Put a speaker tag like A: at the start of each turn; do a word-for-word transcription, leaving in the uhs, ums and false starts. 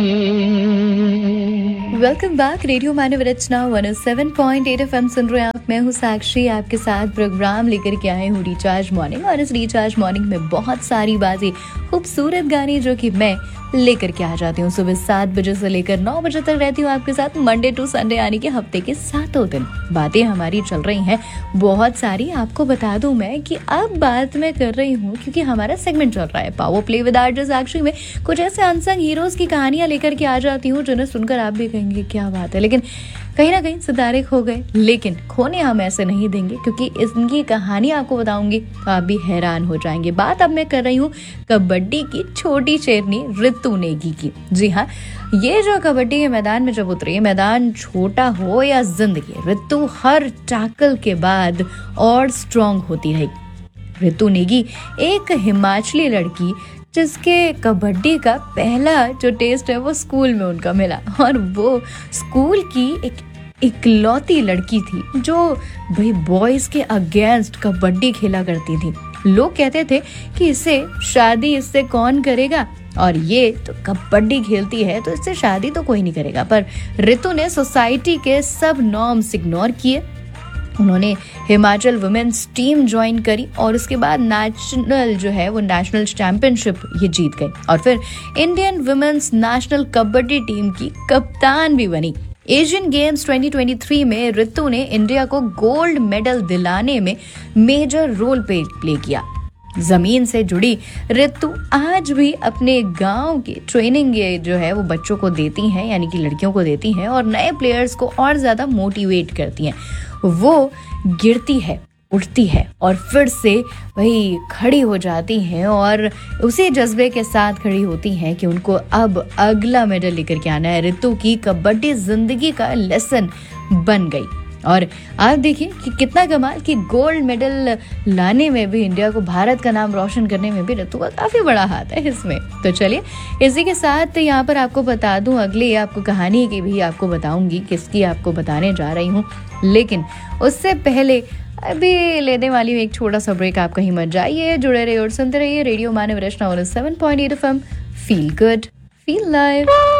A: Welcome back. Radio मानव रचना one O seven point eight F M सुन रहे हैं आप। मैं हूँ साक्षी, आपके साथ प्रोग्राम लेकर के आए हूँ रिचार्ज मॉर्निंग। और इस रिचार्ज मॉर्निंग में बहुत सारी बातें, खूबसूरत गाने जो कि मैं लेकर के आ जाती हूँ। सुबह सात बजे से लेकर नौ बजे तक रहती हूँ आपके साथ, मंडे टू संडे, यानी कि हफ्ते के सातों दिन बातें हमारी चल रही हैं बहुत सारी। आपको बता दूं मैं कि अब बात मैं कर रही हूँ क्योंकि हमारा सेगमेंट चल रहा है पावर प्ले विद आरजे साक्षी में। कुछ ऐसे अनसंग हीरोज की कहानियां लेकर के आ जाती हूँ जिन्हें सुनकर आप भी कहेंगे क्या बात है, लेकिन कहीं ना कहीं सितारे खो गए। लेकिन खोने हम ऐसे नहीं देंगे क्योंकि इनकी कहानी आपको बताऊंगी तो आप भी हैरान हो जाएंगे। बात अब मैं कर रही हूँ कबड्डी की छोटी शेरनी रितु नेगी की। जी हाँ, ये जो कबड्डी के मैदान में जब उतरी, मैदान छोटा हो या जिंदगी, रितु हर टैकल के बाद और स्ट्रांग होती रही। रितु नेगी एक हिमाचली लड़की जिसके कबड्डी का पहला जो टेस्ट है वो स्कूल में उनका मिला, और वो स्कूल की एक इकलौती लड़की थी जो भाई बॉयज के अगेंस्ट कबड्डी खेला करती थी। लोग कहते थे कि इसे शादी इससे कौन करेगा, और ये तो कबड्डी खेलती है तो इससे शादी तो कोई नहीं करेगा। पर रितु ने सोसाइटी के सब नॉर्म्स इग्नोर किए। उन्होंने हिमाचल वुमेन्स टीम ज्वाइन करी और उसके बाद नेशनल जो है वो नेशनल चैंपियनशिप ये जीत गई, और फिर Indian women's national kabaddi team की कप्तान भी बनी। Asian games twenty twenty three में रितु ने इंडिया को गोल्ड मेडल दिलाने में मेजर रोल प्ले किया। जमीन से जुड़ी रितु आज भी अपने गांव की ट्रेनिंग ये जो है वो बच्चों को देती हैं, यानी कि लड़कियों को देती हैं, और नए प्लेयर्स को और ज्यादा मोटिवेट करती हैं। वो गिरती है, उठती है और फिर से वही खड़ी हो जाती हैं, और उसी जज्बे के साथ खड़ी होती हैं कि उनको अब अगला मेडल लेकर के आना है। रितु की कबड्डी जिंदगी का लेसन बन गई, और आप देखिए कि कितना कमाल कि गोल्ड मेडल लाने में भी, इंडिया को, भारत का नाम रोशन करने में भी रितु का काफी बड़ा हाथ है इसमें। तो चलिए इसी के साथ यहाँ पर आपको बता दूं, अगली आपको कहानी की भी आपको बताऊंगी, किसकी आपको बताने जा रही हूँ। लेकिन उससे पहले अभी लेने वाली हूँ एक छोटा सा ब्रेक। आप कहीं मत जाइए, जुड़े रहिए और सुनते रहिए रेडियो मानव रचना one O seven point eight F M. Feel good, feel live.